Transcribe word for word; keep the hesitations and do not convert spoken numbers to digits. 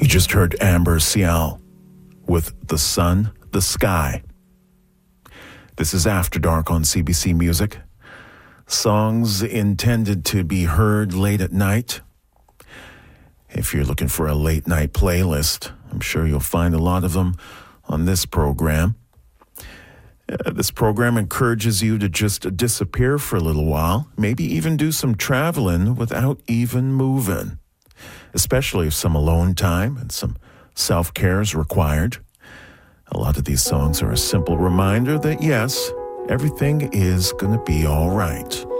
You just heard Amber Cial with The Sun, The Sky. This is After Dark on C B C Music. Songs intended to be heard late at night. If you're looking for a late night playlist, I'm sure you'll find a lot of them on this program. Uh, this program encourages you to just disappear for a little while, maybe even do some traveling without even moving, especially if some alone time and some self-care is required. A lot of these songs are a simple reminder that, yes, everything is going to be all right.